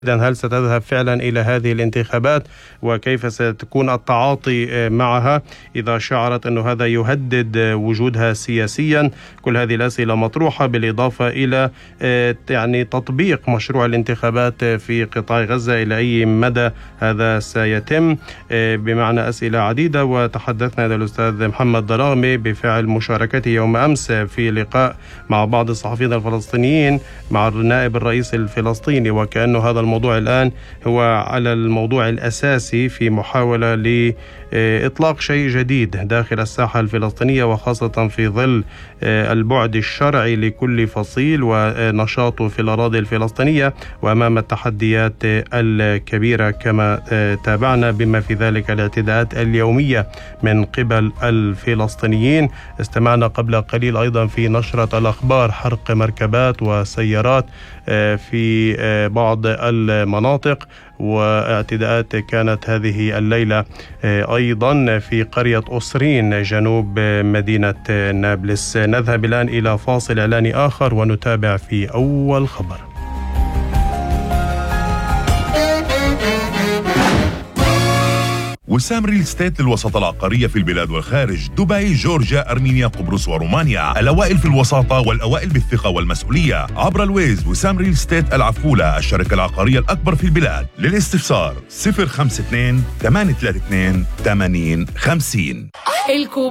إذن هل ستذهب فعلا إلى هذه الانتخابات وكيف ستكون التعاطي معها إذا شعرت أن هذا يهدد وجودها سياسيا؟ كل هذه الأسئلة مطروحة، بالإضافة إلى يعني تطبيق مشروع الانتخابات في قطاع غزة، إلى أي مدى هذا سيتم، بمعنى أسئلة عديدة. وتحدثنا إلى الأستاذ محمد ضراغمي بفعل مشاركته يوم أمس في لقاء مع بعض الصحفيين الفلسطينيين مع النائب الرئيس الفلسطيني، وكأنه هذا الموضوع الآن هو على الموضوع الأساسي في محاولة لإطلاق شيء جديد داخل الساحة الفلسطينية، وخاصة في ظل البعد الشرعي لكل فصيل ونشاطه في الأراضي الفلسطينية، وأمام التحديات الكبيرة كما تابعنا، بما في ذلك الاعتداءات اليومية من قبل الفلسطينيين. استمعنا قبل قليل أيضا في نشرة الأخبار حرق مركبات وسيارات في بعض المناطق، واعتداءات كانت هذه الليلة أيضا في قرية أسرين جنوب مدينة نابلس. نذهب الآن إلى فاصل إعلاني آخر ونتابع في أول خبر. وسام ريل ستيت للوساطة العقارية في البلاد والخارج: دبي، جورجيا، أرمينيا، قبرص ورومانيا. الأوائل في الوساطة والأوائل بالثقة والمسؤولية. عبر الويز وسام ريل ستيت العفولة، الشركة العقارية الأكبر في البلاد. للاستفسار 052 832 80 50.